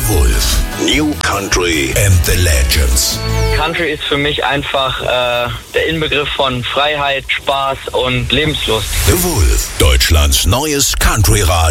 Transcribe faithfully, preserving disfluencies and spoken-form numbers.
The Wolf. New Country and the Legends. Country ist für mich einfach äh, der Inbegriff von Freiheit, Spaß und Lebenslust. The Wolf. Deutschlands neues Country-Radio.